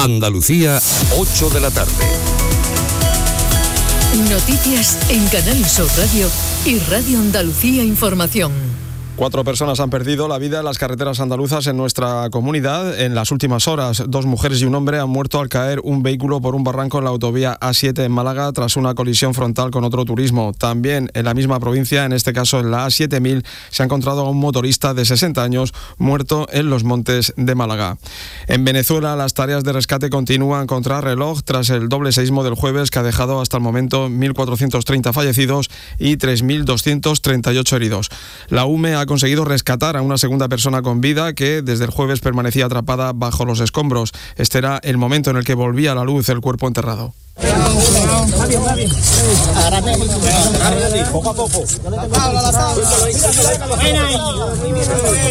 Andalucía, 8 de la tarde. Noticias en Canal Sur Radio y Radio Andalucía Información. 4 personas han perdido la vida en las carreteras andaluzas en nuestra comunidad en las últimas horas. 2 mujeres y un hombre han muerto al caer un vehículo por un barranco en la autovía A7 en Málaga tras una colisión frontal con otro turismo. También en la misma provincia, en este caso en la A7000, se ha encontrado a un motorista de 60 años muerto en los montes de Málaga. En Venezuela, las tareas de rescate continúan contra reloj tras el doble seísmo del jueves que ha dejado hasta el momento 1.430 fallecidos y 3.238 heridos. La UME ha conseguido rescatar a una segunda persona con vida que desde el jueves permanecía atrapada bajo los escombros. Este era el momento en el que volvía a la luz el cuerpo enterrado. Poco a poco.